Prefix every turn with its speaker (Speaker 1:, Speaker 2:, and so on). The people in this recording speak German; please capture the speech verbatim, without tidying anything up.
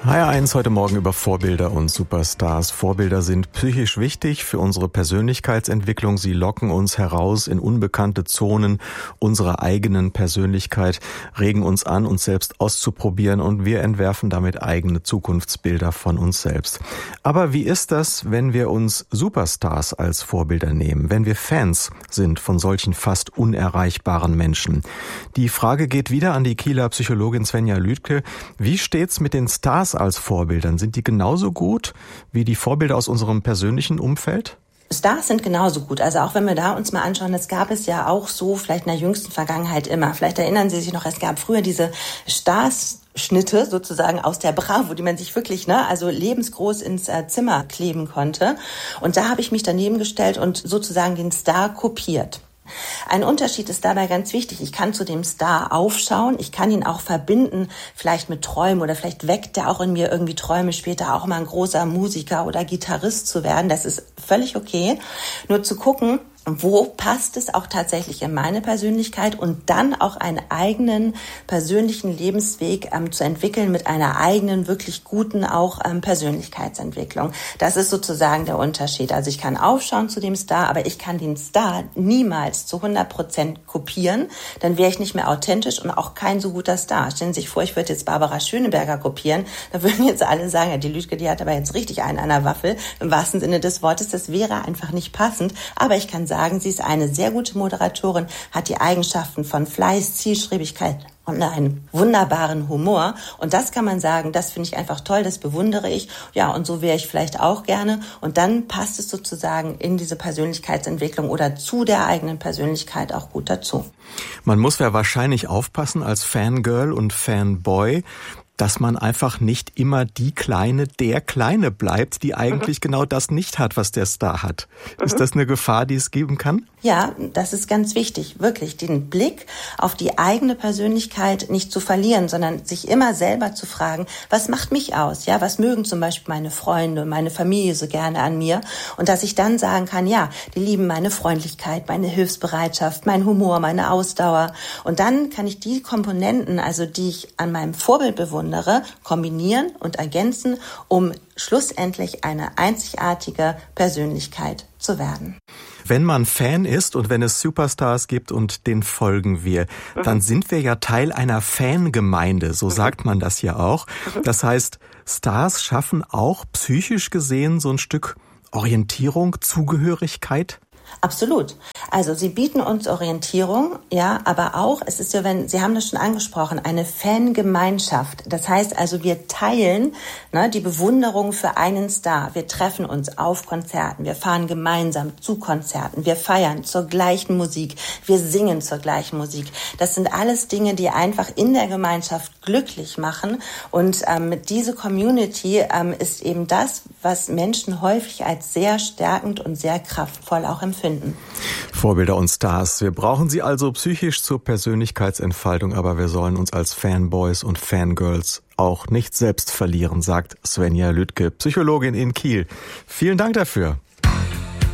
Speaker 1: H R eins heute Morgen über Vorbilder und Superstars. Vorbilder sind psychisch wichtig für unsere Persönlichkeitsentwicklung. Sie locken uns heraus in unbekannte Zonen unserer eigenen Persönlichkeit, regen uns an, uns selbst auszuprobieren, und wir entwerfen damit eigene Zukunftsbilder von uns selbst. Aber wie ist das, wenn wir uns Superstars als Vorbilder nehmen, wenn wir Fans sind von solchen fast unerreichbaren Menschen? Die Frage geht wieder an die Kieler Psychologin Svenja Lüdke. Wie steht's mit den Stars als Vorbildern? Sind die genauso gut wie die Vorbilder aus unserem persönlichen Umfeld?
Speaker 2: Stars sind genauso gut. Also auch wenn wir da uns mal anschauen, das gab es ja auch so vielleicht in der jüngsten Vergangenheit immer. Vielleicht erinnern Sie sich noch, es gab früher diese Stars Schnitte sozusagen aus der Bravo, die man sich wirklich, ne, also lebensgroß ins äh, Zimmer kleben konnte. Und da habe ich mich daneben gestellt und sozusagen den Star kopiert. Ein Unterschied ist dabei ganz wichtig. Ich kann zu dem Star aufschauen, ich kann ihn auch verbinden, vielleicht mit Träumen, oder vielleicht weckt er auch in mir irgendwie Träume, später auch mal ein großer Musiker oder Gitarrist zu werden. Das ist völlig okay. Nur zu gucken, wo passt es auch tatsächlich in meine Persönlichkeit, und dann auch einen eigenen persönlichen Lebensweg ähm, zu entwickeln mit einer eigenen, wirklich guten auch ähm, Persönlichkeitsentwicklung. Das ist sozusagen der Unterschied. Also ich kann aufschauen zu dem Star, aber ich kann den Star niemals zu hundert Prozent kopieren. Dann wäre ich nicht mehr authentisch und auch kein so guter Star. Stellen Sie sich vor, ich würde jetzt Barbara Schöneberger kopieren. Da würden jetzt alle sagen, ja, die Lüdke, die hat aber jetzt richtig einen an der Waffel. Im wahrsten Sinne des Wortes, das wäre einfach nicht passend. Aber ich kann sagen, sagen, sie ist eine sehr gute Moderatorin, hat die Eigenschaften von Fleiß, Zielstrebigkeit und einen wunderbaren Humor. Und das kann man sagen, das finde ich einfach toll, das bewundere ich. Ja, und so wäre ich vielleicht auch gerne. Und dann passt es sozusagen in diese Persönlichkeitsentwicklung oder zu der eigenen Persönlichkeit auch gut dazu.
Speaker 1: Man muss ja wahrscheinlich aufpassen als Fangirl und Fanboy, dass man einfach nicht immer die Kleine, der Kleine bleibt, die eigentlich mhm. genau das nicht hat, was der Star hat. Mhm. Ist das eine Gefahr, die es geben kann?
Speaker 2: Ja, das ist ganz wichtig, wirklich den Blick auf die eigene Persönlichkeit nicht zu verlieren, sondern sich immer selber zu fragen, was macht mich aus? Ja, was mögen zum Beispiel meine Freunde, meine Familie so gerne an mir? Und dass ich dann sagen kann, ja, die lieben meine Freundlichkeit, meine Hilfsbereitschaft, mein Humor, meine Ausdauer. Und dann kann ich die Komponenten, also die ich an meinem Vorbild bewundere, kombinieren und ergänzen, um schlussendlich eine einzigartige Persönlichkeit zu werden.
Speaker 1: Wenn man Fan ist und wenn es Superstars gibt und denen folgen wir, mhm. dann sind wir ja Teil einer Fangemeinde, so mhm. sagt man das ja auch. Mhm. Das heißt, Stars schaffen auch psychisch gesehen so ein Stück Orientierung, Zugehörigkeit?
Speaker 2: Absolut. Also sie bieten uns Orientierung, ja, aber auch, es ist ja, wenn, Sie haben das schon angesprochen, eine Fangemeinschaft. Das heißt also, wir teilen ne, die Bewunderung für einen Star. Wir treffen uns auf Konzerten, wir fahren gemeinsam zu Konzerten, wir feiern zur gleichen Musik, wir singen zur gleichen Musik. Das sind alles Dinge, die einfach in der Gemeinschaft glücklich machen. Und ähm, diese Community ähm, ist eben das, was Menschen häufig als sehr stärkend und sehr kraftvoll auch empfinden.
Speaker 1: Vorbilder und Stars. Wir brauchen sie also psychisch zur Persönlichkeitsentfaltung, aber wir sollen uns als Fanboys und Fangirls auch nicht selbst verlieren, sagt Svenja Lüdke, Psychologin in Kiel. Vielen Dank dafür.